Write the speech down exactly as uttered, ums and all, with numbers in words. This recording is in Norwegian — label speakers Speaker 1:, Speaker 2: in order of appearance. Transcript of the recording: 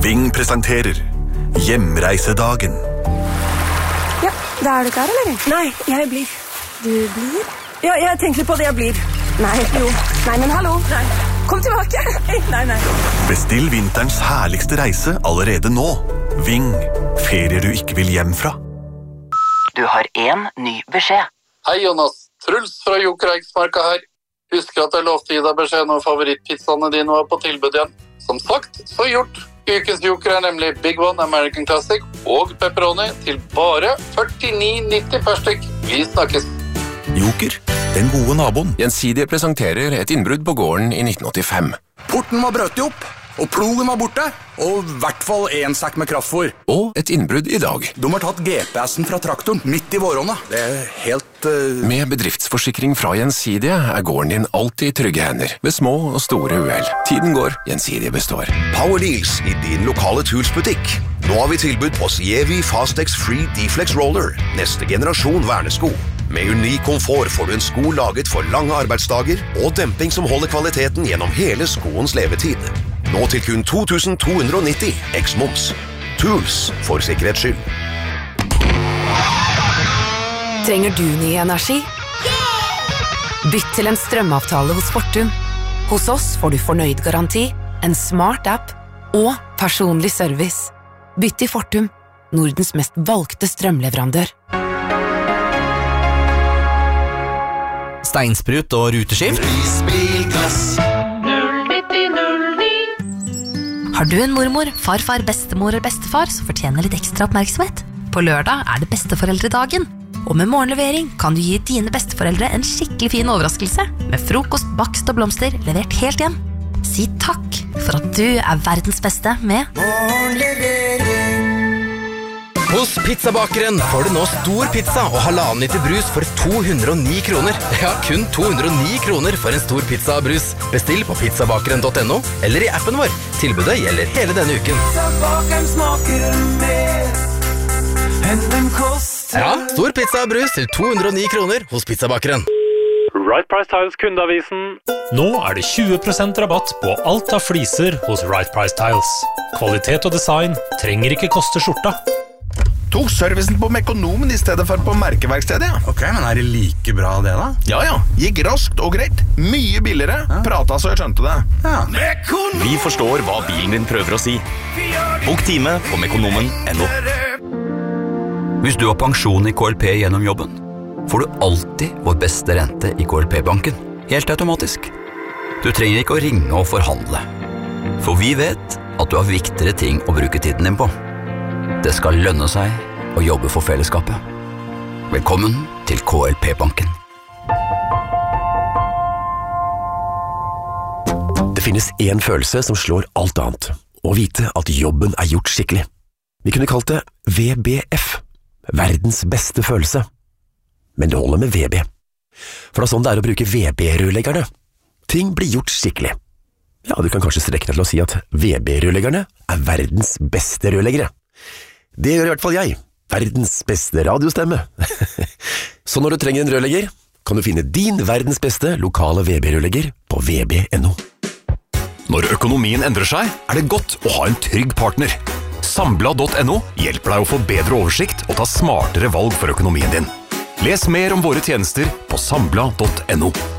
Speaker 1: Ving presenterer Hjemreisedagen.
Speaker 2: Ja, da er du klar, eller?
Speaker 3: Nei, jeg blir.
Speaker 2: Du blir?
Speaker 3: Ja, jeg tenkte på det jeg blir.
Speaker 2: Nei, jo. Nei, men hallo.
Speaker 3: Nei.
Speaker 2: Kom tilbake.
Speaker 3: Nei, nei.
Speaker 1: Bestill vinterens herligste reise allerede nå. Ving, ferier du ikke vil hjem fra.
Speaker 4: Du har en ny beskjed.
Speaker 5: Hei Jonas, Truls fra Joker Eiksmarka her. Husker at jeg lovte å gi deg beskjed når favorittpizzaene dine var på tilbud igjen. Som sagt, så gjort. Ukens Joker er nemlig Big One American Classic og pepperoni til bare førtini nitti per stykk. Vi snakkes.
Speaker 1: Joker, den gode naboen.
Speaker 6: Gjensidige presenterer et innbrudd på gården i nitten åttifem.
Speaker 7: Porten var brøtt opp, og plogen var borte, og i hvert fall en sekk med kraftfôr.
Speaker 6: Og et innbrudd i dag.
Speaker 7: De har tatt G P S-en fra traktoren midt i våronna. Det er helt... Uh...
Speaker 6: Med bedriftsforsikring fra Gjensidige er gården din alltid i trygge hender, ved små og store uhell. Tiden går, Gjensidige består.
Speaker 8: Power Deals i din lokale Tools-butikk. Nå har vi tilbud på Sievi Fastex Free Deflex Roller, neste generasjon vernesko. Med unik komfort får du en sko laget for lange arbeidsdager og demping som holder kvaliteten gjennom hele skoens levetid. Nå til kun to tusen to hundre nitti, eks-moms. Tools for sikkerhets skyld.
Speaker 9: Trenger du ny energi? Bytt til en strømavtale hos Fortum. Hos oss får du fornøyd garanti, en smart app og personlig service. Bytt til Fortum, Nordens mest valgte strømleverandør.
Speaker 10: Steinsprut og ruteskift.
Speaker 11: Har du en mormor, farfar, bestemor eller bestefar som fortjener litt ekstra oppmerksomhet? På lørdag er det besteforeldredagen. Og med morgenlevering kan du gi dine besteforeldre en skikkelig fin overraskelse med frokost, bakst og blomster levert helt hjem. Si takk for at du er verdens beste med morgenlevering.
Speaker 10: Hos Pizzabakeren får du nå stor pizza og halvannen liter brus for to hundre og ni kroner. Ja, kun to hundre og ni kroner for en stor pizza og brus. Bestill på pizzabakeren punktum no eller i appen vår. Tilbudet gjelder hele denne uken.
Speaker 12: Pizzabakeren smaker mer enn den koster.
Speaker 10: Ja, stor pizza og brus til to hundre og ni kroner hos Pizzabakeren.
Speaker 13: Right Price Tiles kundeavisen. Nå er det tjue prosent rabatt på alt av fliser hos Right Price Tiles. Kvalitet og design trenger ikke koste skjorta.
Speaker 14: Tok servicen på Mekonomen i stedet for på merkeverkstedet, ja.
Speaker 7: Ok, men er det like bra det da?
Speaker 14: Ja, ja. Gikk raskt og greit. Mye billigere. Ja. Prata så jeg skjønte det.
Speaker 7: Ja.
Speaker 15: Vi forstår hva bilen din prøver å si. Bok time på mekonomen punktum no.
Speaker 16: Hvis du har pensjon i K L P gjennom jobben, får du alltid vår beste rente i K L P-banken. Helt automatisk. Du trenger ikke å ringe og forhandle. For vi vet at du har viktigere ting å bruke tiden din på. Det skal lønne seg å jobbe for fellesskapet. Velkommen til K L P-banken.
Speaker 17: Det finnes en følelse som slår alt annet. Å vite at jobben er gjort skikkelig. Vi kunne kalt det V B F. Verdens beste følelse. Men det holder med V B. For det er sånn det er å bruke V B-rørleggerne. Ting blir gjort skikkelig. Ja, du kan kanskje strekke deg til å si at V B-rørleggerne er verdens beste rørleggere. Det gjør i hvert fall jeg, verdens beste radiostemme. Så når du trenger en rørlegger, kan du finne din verdens beste lokale V B-rørlegger på V B punktum no.
Speaker 1: Når økonomien endrer seg, er det godt å ha en trygg partner. Sambla punktum no hjelper deg å få bedre oversikt og ta smartere valg for økonomien din. Les mer om våre tjenester på Sambla punktum no.